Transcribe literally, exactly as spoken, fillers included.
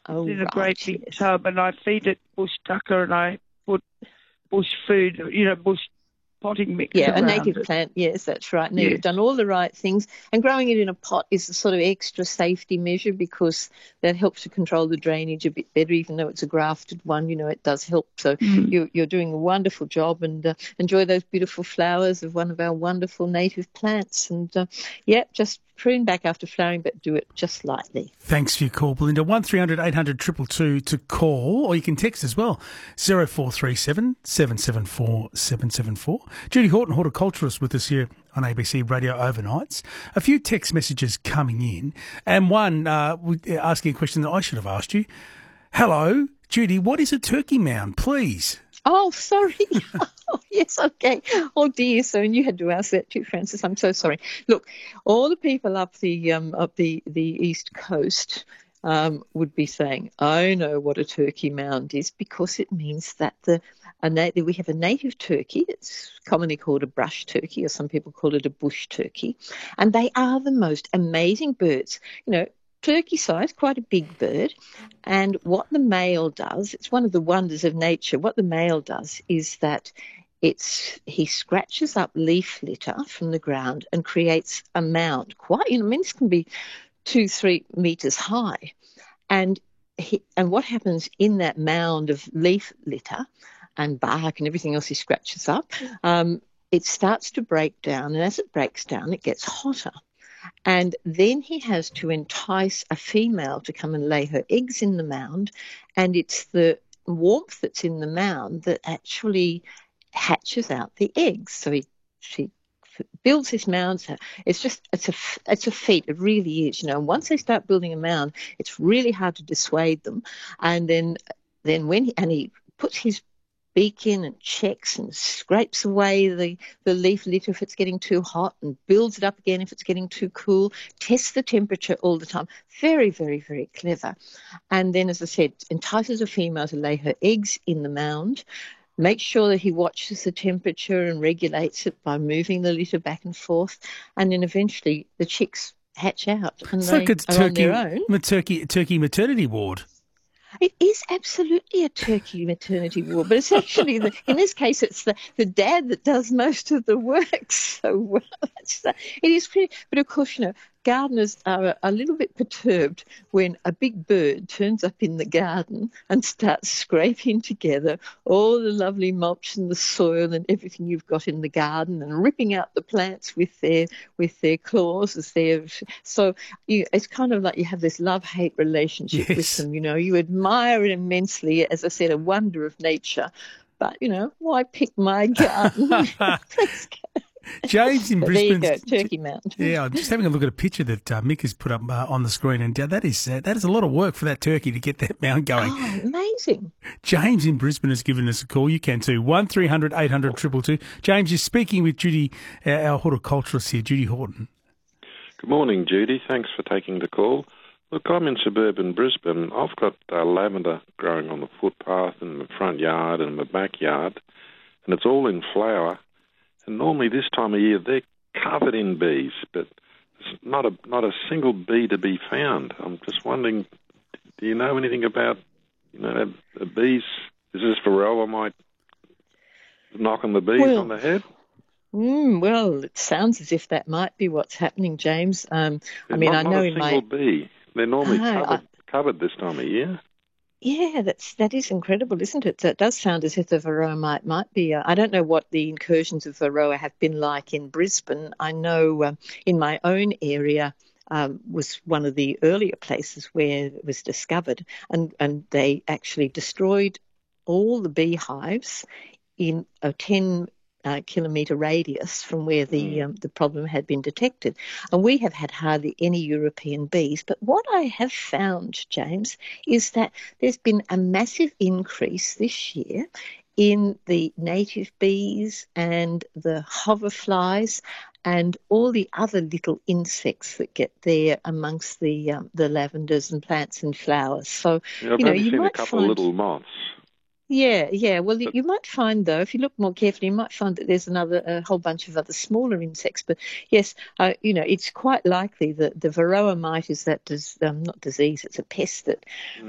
Oh, in a right, great big yes. tub, and I feed it bush tucker, and I put bush food, you know, bush potting mix Yeah, a around native it. plant. Yes, that's right. No, Yes. you've done all the right things. And growing it in a pot is a sort of extra safety measure because that helps to control the drainage a bit better, even though it's a grafted one. You know, it does help. So Mm. you're, you're doing a wonderful job, and uh, enjoy those beautiful flowers of one of our wonderful native plants. And, uh, yeah, just prune back after flowering, but do it just lightly. Thanks for your call, Belinda. one three hundred eight hundred two two two to call, or you can text as well, zero four three seven seven seven four seven seven four. Judy Horton, horticulturist, with us here on A B C Radio Overnights. A few text messages coming in, and one uh, asking a question that I should have asked you. Hello, Judy, what is a turkey mound, please? Oh, sorry. Oh, yes, okay. Oh, dear. So you had to ask that too, Francis. I'm so sorry. Look, all the people up the um, up the, the East Coast um, would be saying, I know what a turkey mound is, because it means that the a na- we have a native turkey. It's commonly called a brush turkey, or some people call it a bush turkey. And they are the most amazing birds. You know, turkey size, quite a big bird. And what the male does, it's one of the wonders of nature, what the male does is that it's he scratches up leaf litter from the ground and creates a mound. Quite, you know, I mean, this can be two, three metres high. And he, and what happens in that mound of leaf litter and bark and everything else he scratches up, um, it starts to break down. And as it breaks down, it gets hotter. And then he has to entice a female to come and lay her eggs in the mound. And it's the warmth that's in the mound that actually hatches out the eggs. So he, she builds his mounds. It's just, it's a, it's a feat. It really is. You know, once they start building a mound, it's really hard to dissuade them. And then, then when he, and he puts his beak in and checks and scrapes away the, the leaf litter if it's getting too hot, and builds it up again if it's getting too cool, tests the temperature all the time. Very, very, very clever. And then, as I said, entices a female to lay her eggs in the mound, makes sure that he watches the temperature and regulates it by moving the litter back and forth, and then eventually the chicks hatch out and It's they like it's are turkey, on their own. turkey, turkey maternity ward. It is absolutely a turkey maternity ward, but it's actually, the, in this case, it's the, the dad that does most of the work. So well, it's the, it is pretty, but of course, you know, gardeners are a little bit perturbed when a big bird turns up in the garden and starts scraping together all the lovely mulch and the soil and everything you've got in the garden, and ripping out the plants with their with their claws as their. So you, it's kind of like you have this love-hate relationship Yes. with them. You know, you admire it immensely. As I said, a wonder of nature. But you know, why pick my garden? James in But Brisbane. there you go, turkey mound. Yeah, I'm just having a look at a picture that uh, Mick has put up uh, on the screen, and uh, that is uh, that is a lot of work for that turkey to get that mound going. Oh, amazing. James in Brisbane has given us a call. You can too. one three hundred eight hundred two two two. James, you're speaking with Judy, uh, our horticulturist here, Judy Horton. Good morning, Judy. Thanks for taking the call. Look, I'm in suburban Brisbane. I've got uh, lavender growing on the footpath in the front yard and the backyard, and it's all in flower. And normally this time of year they're covered in bees, but there's not a not a single bee to be found. I'm just wondering, do you know anything about, you know, the bees? Is this varroa mite knocking the bees Well, on the head? Mm, well, it sounds as if that might be what's happening, James. Um, I There's mean, not, I know not a in single my bee. They're normally Ah, covered I- covered this time of year. yeah, that's that is incredible, isn't it? That does sound as if the varroa might might be. Uh, I don't know what the incursions of varroa have been like in Brisbane. I know um, in my own area. Um, was one of the earlier places where it was discovered, and, and they actually destroyed all the beehives in a ten uh, kilometre radius from where the um, the problem had been detected. And we have had hardly any European bees. But what I have found, James, is that there's been a massive increase this year in the native bees and the hoverflies and all the other little insects that get there amongst the um, the lavenders and plants and flowers. So, Yeah, I've you know, only you seen a might couple find... of little moths. Yeah, yeah. Well, But you might find, though, if you look more carefully, you might find that there's another, a whole bunch of other smaller insects. But yes, uh, you know, it's quite likely that the varroa mite is that, dis- um, not disease, it's a pest that